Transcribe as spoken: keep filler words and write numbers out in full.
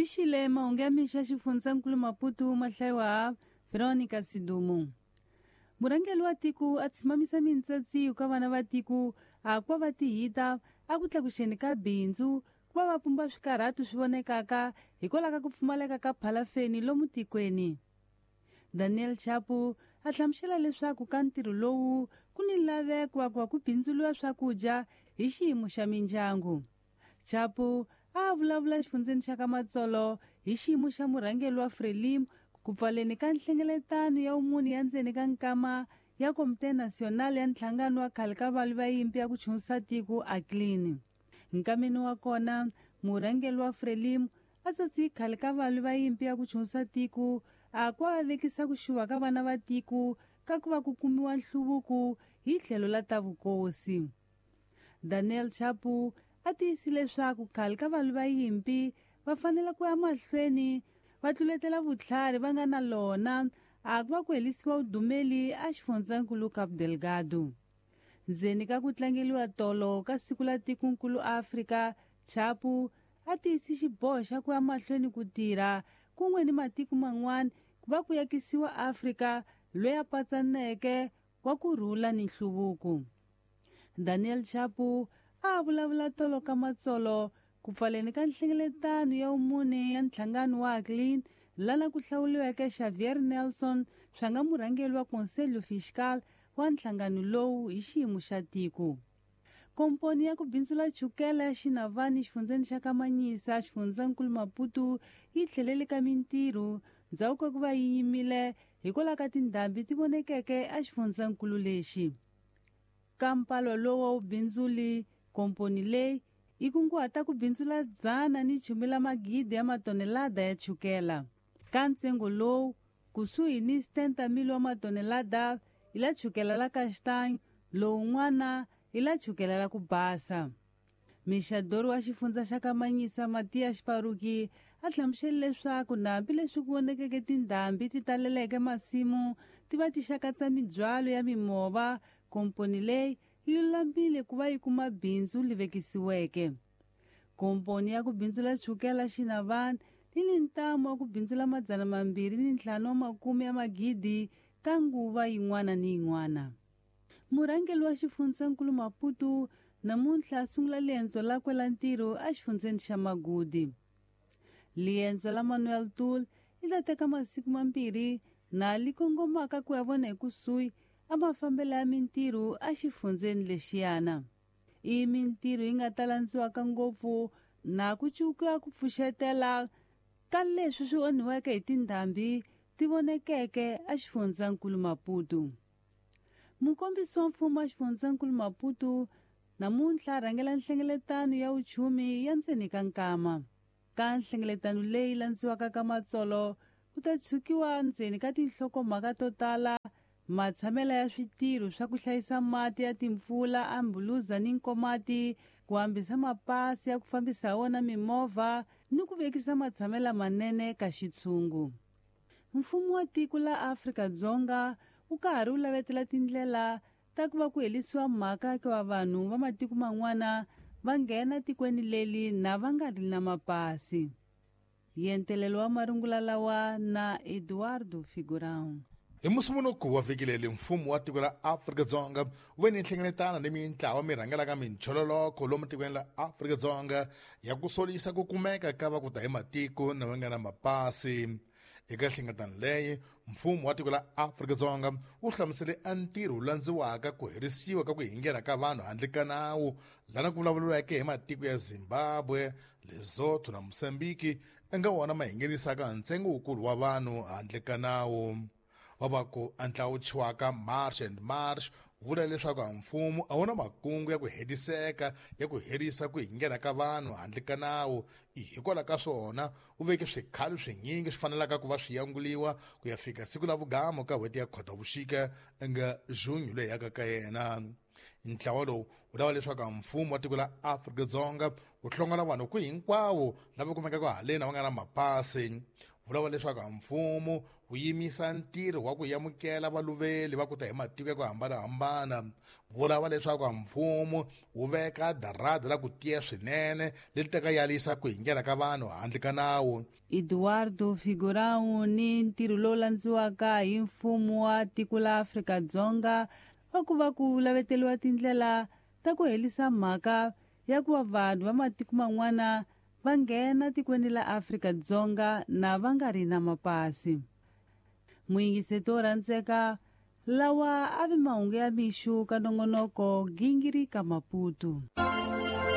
lixile mahungamisha xifundzakulu Maputo mahlayiwa Veronica Sidumu. Murangeli wa tiko a tshimamisa mintsatsi ka vana va tiko a kwa va tihita a ku tlakuxeni ka bindzu ku va va pumba swikarhatu swi vonekaka hikwalaho ka ku pfumaleka ka phalafeni lomu tikweni. Daniel Chapo a hlamusela leswaku ka ntirho lowu ku ni laveko wa ku va ku bindzuluwa swakudya hi xiyimo xa mindyangu. Chapo a vulavula xifundzeni xa ka Matsolo hi xiyimo xa murhangeli wa Frelimo ku pfaleni ka nhlengeletano ya umuni ya ndzeni ka nkama ya Komite Nasional ya ntlhangano wa khale ka vanhu va yimpi ya ku chunisa tiko a clean. Nkameni wa kona murhangeli wa Frelimo a tsatsi khale ka vanhu va yimpi ya ku chunisa tiko a kwa vekisa ku xuwa ka vana va tiko ka ku va ku kumiwa nhluvuko hi tlhelo la ta vukosi. Daniel Chapo a tiyisile leswaku khale ka vanhu va yimpi va fanele ku ya mahlweni va tluletela vutlhari va nga na lona a ku va ku helisiwa udumeli a xifundzakulu Cabo Delgado. Ndzeni ka ku tlangeliwa tolo ka siku la tikonkulu Afrika, Chapo a tiyisi xiboho xa ku ya mahlweni ku tirha kun'we ni matiko man'wana ku va ku yakisiwa Afrika loyi a patsaneke wa ku rhula ni nhluvuko. Daniel Chapo a vulavula tolo ka Matsolo ku pfaleni ka nhlengeletano ya umune ya ntlhangano wa clean lana ku hlawuliweke Xavier Nelson swa nga murhangeli wa Conselho Fiscal wa ntlhangano lowu hi xiyimo xa tiko. Komponi ya ku bindzula chukela ya Xinavani xifundzeni xa ka Manyisa xifundzakulu Maputo yi tlhelele ka mintirho ndzhaku ka ku va yi yimile hikwalaho ka tindhambi ti vonekeke a xifundzakulu lexi. Ka mpalo lowo bindzuli komponi leyi yi kunguhata ku bindzula dzana ni chumi la magidi ya matonelada ya chukela. Ka ntsengo lowu kusuhi ni setenta mili wa matonelada hi la chukela la kaxtanyo lowun'wana hi la chukela la ku basa. Mixadori wa xifundza xa ka Manyisa Matias Paruki a hlamusele leswaku nambi leswi ku vonekeke tindhambi ti taleleke masimu ti va ti xakatsa mibyalo ya mimova, komponi leyi yi lambile ku va yi kuma bindzu li vekisiweke. Komponi ya ku bindzula chukela Xinavani yi ni ntamu wa ku bindzula madzana mambirhi ni ntlhanu wa makume ya magidi ka nguva yin'wana ni yin'wana. Murhangeli wa xifundzakulu Maputo namuntlha a sungula liendzo la kwela ntirho a xifundzeni xa Magudi. Liendzo la Manuel Tul yi ta teka masiku mambirhi na li kongomaka ku ya vona hi kusuhi a mafambelo ya mintirho a xifundzeni lexiyana. I mintirho yi nga ta landziwaka ngopfu na ku cukiwa ku pfuxetela ka leswi swi onhiweke hi tindhambi ti vonekeke a xifundzakulu Maputo. Mukombisi wa mfumo wa xifundzakulu Maputo namuntlha rhangela nhlengeletano ya uchumi ya ndzeni ka nkama. Ka nhlengeletano leyi landziwaka ka Matsolo ku ta tshukiwa ndzeni ka tinhlokomhaka to tala matshamela ya switirho swa ku hlayisa mati ya timpfula, ambuluza ni nkomati, ku hambisa mapasi ya ku fambisa wona mimovha ni ku vekisa matshamela manene ka xitshungu. Mfumo wa tiko la Afrika-Dzonga u karhi u lavetela tindlela ta ku va ku helisiwa mhaka ka vanhu va matiko man'wana va nghena tikweni leli na va nga ri na mapasi. Yentelelo wa marungula lawa na Eduardo Figurão. Hi musumunuku wa vhiki leri mfumo wa tiko la Afrika-Dzonga wu ve ni nhlengeletano ni mintlawa mi rhangelaka minchololoko lomu tikweni la Afrika-Dzonga ya ku solisa ku kumeka ka va ku ta hi matiko na va nga na mapasi. Eka nhlengeletano leyi mfumo wa tiko la Afrika-Dzonga wu hlamusele a ntirho wu landziwaka ku herisiwa ka ku hingera ka vanhu handle ka nawu lana ku vulavuriweke hi matiko ya Zimbabwe, Lesotho na Mozambique anga wona ma hingerisaka ntsengo wukulu wa vanhu handle ka nawu. Wavaku antlawu chiwaka March and March vula leswaku mfumo a wona makungu ya ku hetiseka ya ku herisa ku hingera ka vanhu handle ka nawu hikwalaho ka swona u veke swikhalo swinyingi swi fanelaka ku va swi yanguliwa ku ya fika siku la vugamo ka n'hweti ya Khotavuxika enga June leyi yaka ka yena. Ntlawa lowu wu lava leswaku mfumo wa tiko la Afrika-Dzonga wu hlongela vanhu ku hinkwavo lava kumekaka haleni va nga na mapasi. vulavula leswaku a mfumo wu yimisa ntirho wa ku yamukela valuveli va ku ta hi matiko ya ku hambanahambana. Vulavula leswaku a mfumo wu veka darada la ku tiya swinene leri teka yalisa ku hi ndlela ka vanhu handle ka nawu. Eduardo Figurão ni ntirho lowu landziwaka hi mfumo wa tiko la Afrika-Dzonga va ku va ku laveteliwa tindlela ta ku helisa mhaka ya ku va vanhu va matiko man'wana va nghena tikweni la Afrika-Dzonga na va nga ri na mapasi. Muyingiseti wo rhandzeka lawa a vi mahungu ya mixu ka nongonoko Gingirika Maputo.